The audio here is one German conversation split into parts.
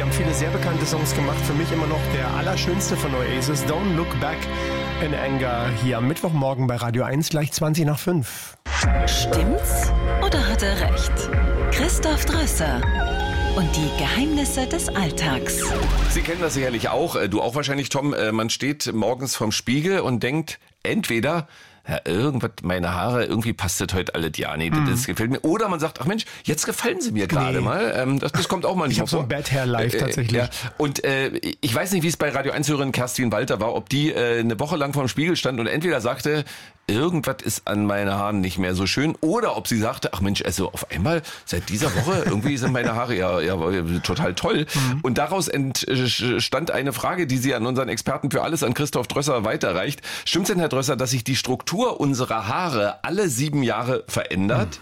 Die haben viele sehr bekannte Songs gemacht. Für mich immer noch der allerschönste von Oasis, Don't Look Back in Anger. Hier am Mittwochmorgen bei Radio 1, gleich 5:20. Stimmt's oder hat er recht? Christoph Drösser und die Geheimnisse des Alltags. Sie kennen das sicherlich auch, du auch wahrscheinlich, Tom. Man steht morgens vorm Spiegel und denkt, entweder... Ja, irgendwas, meine Haare, irgendwie passt das heute alle ja nicht, das gefällt mir. Oder man sagt, ach Mensch, jetzt gefallen sie mir gerade mal. Das kommt auch mal nicht vor. Ich habe so ein Bad Hair Live tatsächlich. Ja. Und ich weiß nicht, wie es bei Radio 1-Hörerin Kerstin Walter war, ob die eine Woche lang vorm Spiegel stand und entweder sagte, irgendwas ist an meinen Haaren nicht mehr so schön, oder ob sie sagte, ach Mensch, also auf einmal seit dieser Woche irgendwie sind meine Haare ja total toll. Und daraus entstand eine Frage, die sie an unseren Experten für alles, an Christoph Drösser, weiterreicht. Stimmt's denn, Herr Drösser, dass sich die Struktur unserer Haare alle 7 Jahre verändert?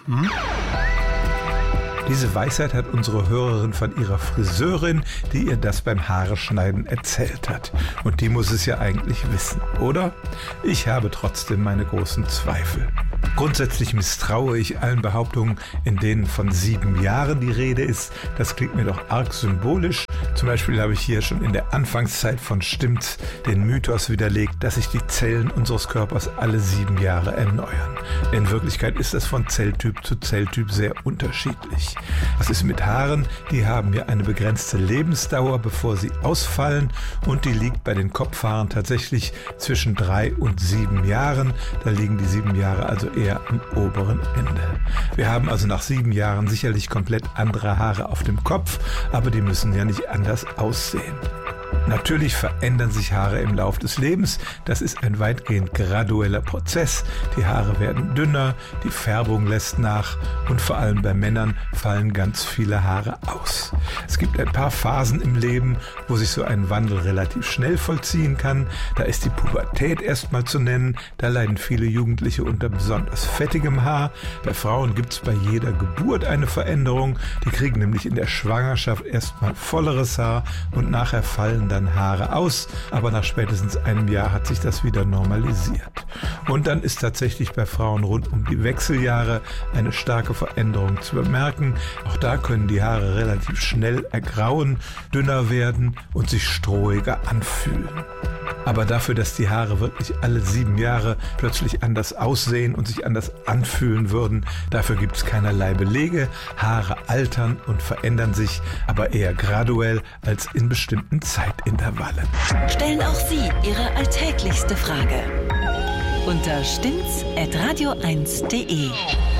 Diese Weisheit hat unsere Hörerin von ihrer Friseurin, die ihr das beim Haareschneiden erzählt hat. Und die muss es ja eigentlich wissen, oder? Ich habe trotzdem meine großen Zweifel. Grundsätzlich misstraue ich allen Behauptungen, in denen von 7 Jahren die Rede ist. Das klingt mir doch arg symbolisch. Zum Beispiel habe ich hier schon in der Anfangszeit von Stimmt's den Mythos widerlegt, dass sich die Zellen unseres Körpers alle 7 Jahre erneuern. In Wirklichkeit ist das von Zelltyp zu Zelltyp sehr unterschiedlich. Was ist mit Haaren? Die haben ja eine begrenzte Lebensdauer, bevor sie ausfallen, und die liegt bei den Kopfhaaren tatsächlich zwischen 3 und 7 Jahren. Da liegen die 7 Jahre also eher am oberen Ende. Wir haben also nach 7 Jahren sicherlich komplett andere Haare auf dem Kopf, aber die müssen ja nicht anders aussehen. Natürlich verändern sich Haare im Lauf des Lebens. Das ist ein weitgehend gradueller Prozess. Die Haare werden dünner, die Färbung lässt nach und vor allem bei Männern fallen ganz viele Haare aus. Es gibt ein paar Phasen im Leben, wo sich so ein Wandel relativ schnell vollziehen kann. Da ist die Pubertät erstmal zu nennen. Da leiden viele Jugendliche unter besonders fettigem Haar. Bei Frauen gibt es bei jeder Geburt eine Veränderung. Die kriegen nämlich in der Schwangerschaft erstmal volleres Haar und nachher fallen dann Haare aus, aber nach spätestens einem Jahr hat sich das wieder normalisiert. Und dann ist tatsächlich bei Frauen rund um die Wechseljahre eine starke Veränderung zu bemerken. Auch da können die Haare relativ schnell ergrauen, dünner werden und sich strohiger anfühlen. Aber dafür, dass die Haare wirklich alle 7 Jahre plötzlich anders aussehen und sich anders anfühlen würden, dafür gibt es keinerlei Belege. Haare altern und verändern sich, aber eher graduell als in bestimmten Zeitintervallen. Stellen auch Sie Ihre alltäglichste Frage unter stimmt's@radio1.de.